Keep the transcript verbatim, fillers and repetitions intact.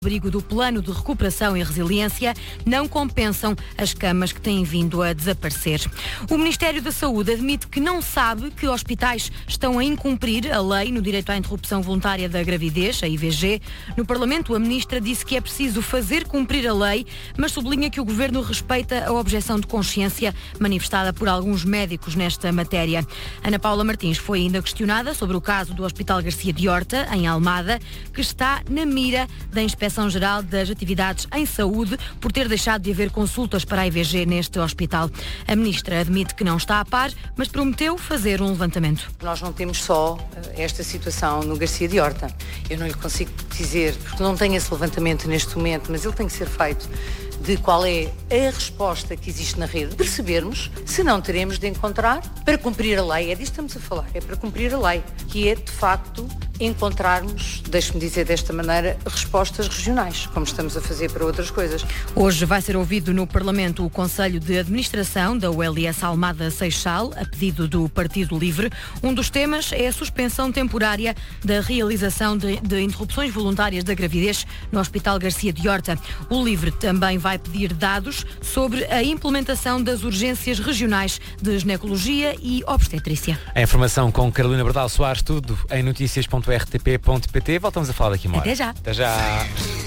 abrigo do Plano de Recuperação e Resiliência não compensam as camas que têm vindo a desaparecer. O Ministério da Saúde admite que não sabe que hospitais estão a incumprir a lei no direito à interrupção voluntária da gravidez, a I V G. No Parlamento, a Ministra disse que é preciso fazer cumprir a lei, mas sublinha que o Governo respeita a objeção de consciência manifestada por alguns médicos nesta matéria. Ana Paula Martins foi ainda questionada sobre o caso do Hospital Garcia de Horta, em Almada, que está na mira da Inspeção Geral das Atividades em Saúde por ter deixado de haver consultas para a I V G neste hospital. A Ministra admite que não está a par, mas prometeu fazer um levantamento. Nós não temos só esta situação no Garcia de Horta. Eu não lhe consigo dizer, porque não tenho esse levantamento neste momento, mas ele tem que ser feito, de qual é a resposta que existe na rede, percebermos se não teremos de encontrar, para cumprir a lei, é disso que estamos a falar, é para cumprir a lei, que é de facto encontrarmos, deixe-me dizer desta maneira, respostas regionais, como estamos a fazer para outras coisas. Hoje vai ser ouvido no Parlamento o Conselho de Administração da U L S Almada Seixal, a pedido do Partido Livre. Um dos temas é a suspensão temporária da realização de, de interrupções voluntárias da gravidez no Hospital Garcia de Horta. O Livre também vai pedir dados sobre a implementação das urgências regionais de ginecologia e obstetrícia. A informação com Carolina Bardal Soares, tudo em notícias ponto r t p ponto p t. Voltamos a falar daqui uma hora. Até já. Até já.